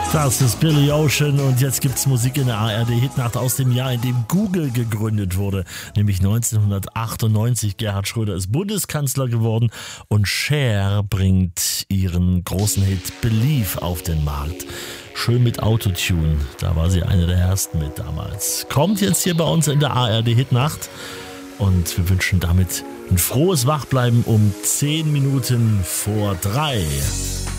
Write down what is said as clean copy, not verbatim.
Das ist Billy Ocean und jetzt gibt's Musik in der ARD-Hitnacht aus dem Jahr, in dem Google gegründet wurde, nämlich 1998. Gerhard Schröder ist Bundeskanzler geworden und Cher bringt ihren großen Hit Believe auf den Markt. Schön mit Autotune, da war sie eine der ersten mit damals. Kommt jetzt hier bei uns in der ARD-Hitnacht und wir wünschen damit ein frohes Wachbleiben um 10 Minuten vor 3.